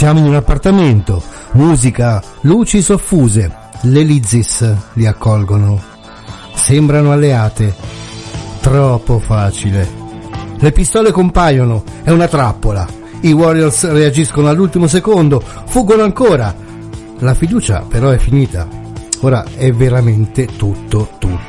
Siamo in un appartamento, musica, luci soffuse, le Lizzies li accolgono. Sembrano alleate. Troppo facile. Le pistole compaiono, è una trappola. I Warriors reagiscono all'ultimo secondo, fuggono ancora. La fiducia però è finita. Ora è veramente tutto